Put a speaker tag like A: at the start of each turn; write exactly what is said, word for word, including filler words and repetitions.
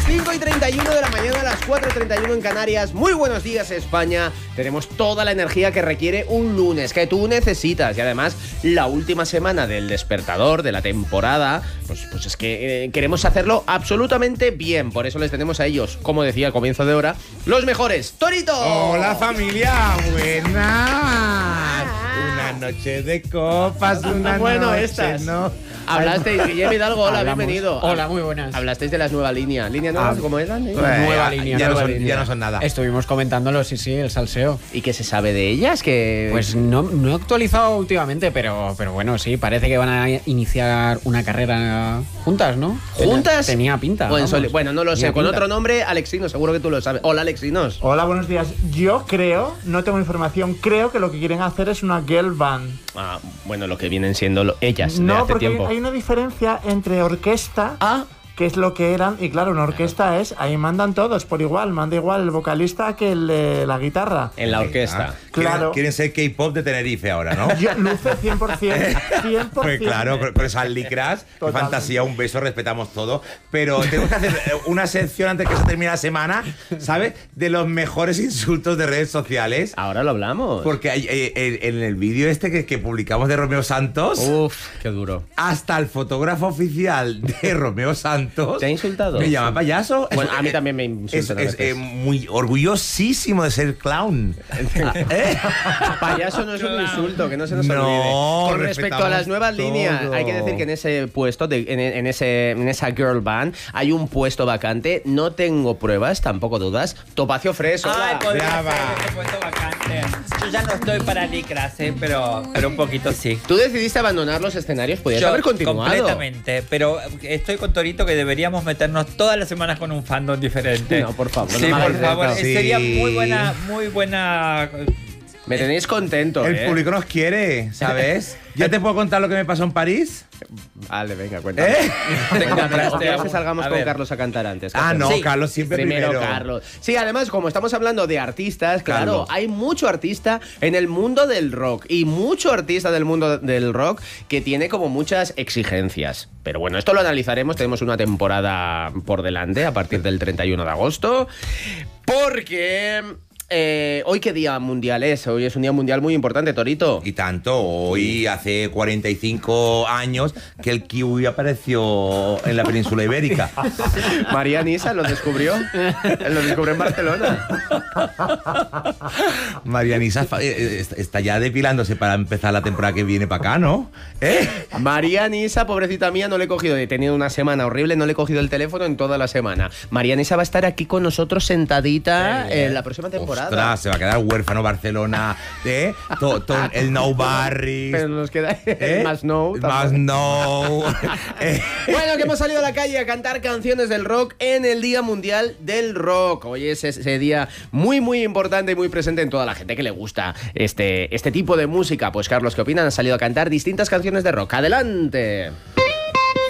A: cinco y treinta y uno de la mañana, a las cuatro y treinta y uno en Canarias. Muy buenos días, España. Tenemos toda la energía que requiere un lunes, que tú necesitas. Y además, la última semana del despertador, de la temporada, pues, pues es que eh, queremos hacerlo absolutamente bien. Por eso les tenemos a ellos, como decía al comienzo de hora, los mejores. ¡Torito!
B: ¡Hola, familia! ¡Buenas! Una noche de copas, una
A: bueno,
B: noche,
A: estas.
B: ¿no?
A: Hablasteis, Guillermo Hidalgo, hola,
C: Hablamos.
A: bienvenido.
C: Hola, muy buenas.
A: Hablasteis de la nueva línea. ¿Línea nueva?
C: Ah,
A: ¿Cómo eran? ¿Eh?
B: Pues,
C: Nueva
B: ya,
C: línea,
B: Ya,
C: nueva
B: no son,
C: línea.
B: ya no son nada.
C: Estuvimos comentándolo, sí, sí, el salseo.
A: ¿Y qué se sabe de ellas? Que
C: Pues no, no he actualizado últimamente, pero, pero bueno, sí, parece que van a iniciar una carrera juntas, ¿no?
A: ¿Juntas?
C: Tenía, tenía pinta.
A: O en
C: vamos.
A: soli- bueno, no lo sé.
C: Tenía
A: Con
C: pinta.
A: otro nombre, Alexinos, seguro que tú lo sabes. Hola, Alexinos.
D: Hola, buenos días. Yo creo, no tengo información, creo que lo que quieren hacer es una girl band.
A: Ah, bueno, lo que vienen siendo lo- ellas de
D: No,
A: hace
D: porque
A: tiempo.
D: hay una diferencia entre orquesta,
A: Ah,
D: que es lo que eran, y claro, una orquesta es, ahí mandan todos por igual, manda igual el vocalista que el de la guitarra.
A: en la orquesta.
B: Ah, quieren-
D: Claro.
B: Quieren ser K-pop de Tenerife ahora, ¿no?
D: Yo, luce cien por ciento, cien por
B: Pues
D: ciento.
B: claro, con, con esas licras, qué
D: Totalmente.
B: fantasía, un beso, respetamos todo. Pero tenemos que hacer eh, una sección antes que se termine la semana, ¿sabes? De los mejores insultos de redes sociales.
A: Ahora lo hablamos.
B: Porque hay, eh, eh, en el vídeo este que, que publicamos de Romeo Santos,
A: Uf, qué duro.
B: hasta el fotógrafo oficial de Romeo Santos
A: ¿Te ha insultado?
B: me llama payaso.
A: Bueno,
B: Es-
A: a mí
B: eh,
A: también me insultan
B: Es,
A: a
B: es,
A: veces.
B: eh, muy orgullosísimo de ser clown. ¿Eh?
A: Payaso no es un insulto, que no se nos
B: No,
A: olvide. Con respecto a
B: respetamos
A: las nuevas
B: todo.
A: líneas, hay que decir que en ese puesto, de- en, en ese, en esa girl band, hay un puesto vacante. No tengo pruebas, tampoco dudas. Topacio Freso.
E: Ay,
A: hola.
E: podría
B: Brava.
E: ser ese puesto vacante. Yo ya no estoy para licras, ¿eh? pero, pero un poquito sí.
A: Tú decidiste abandonar los escenarios, podías
E: Yo
A: haber continuado.
E: completamente, pero estoy con Torito que deberíamos meternos todas las semanas con un fandom diferente.
A: No, por favor, no
E: Sí,
A: me
E: por
A: hagáis
E: favor,
A: esto.
B: Sí.
E: sería muy buena, muy buena.
A: Me tenéis contento,
B: El
A: ¿eh?
B: público nos quiere, ¿sabes? ¿Ya te puedo contar lo que me pasó en París?
A: Vale, venga, cuéntame.
B: ¿Eh?
A: Venga, pero
E: Te
A: ¿quieres
E: hago-
A: que salgamos
E: a
A: con
E: ver.
A: Carlos a cantar antes? ¿Qué
B: Ah,
A: hacemos?
B: no,
E: Sí.
B: Carlos siempre
A: Primero,
B: primero.
A: Carlos. Sí, además, como estamos hablando de artistas, claro,
B: Carlos.
A: hay mucho artista en el mundo del rock y mucho artista del mundo del rock que tiene como muchas exigencias. Pero bueno, esto lo analizaremos. Tenemos una temporada por delante a partir del treinta y uno de agosto. Porque... eh, ¿hoy qué día mundial es? Hoy es un día mundial muy importante, Torito.
B: Y tanto, hoy hace cuarenta y cinco años que el kiwi apareció en la península ibérica.
A: María Nisa lo descubrió. Lo descubrió en Barcelona.
B: Marianisa fa- eh, eh, está ya depilándose para empezar la temporada que viene para acá, ¿no? ¿Eh?
A: María Nisa, pobrecita mía, no le he cogido. He tenido una semana horrible, no le he cogido el teléfono en toda la semana. María Nisa va a estar aquí con nosotros sentadita en la próxima temporada.
B: Ostras, se va a quedar huérfano Barcelona, ¿eh? To- to- el No Barris.
A: Pero nos queda el
B: ¿eh?
A: más no.
B: Más no. Eh,
A: Bueno, que hemos salido a la calle a cantar canciones del rock en el Día Mundial del Rock. Hoy es ese día muy, muy importante y muy presente en toda la gente que le gusta este, este tipo de música. Pues, Carlos, ¿qué opinan? Han salido a cantar distintas canciones de rock. ¡Adelante!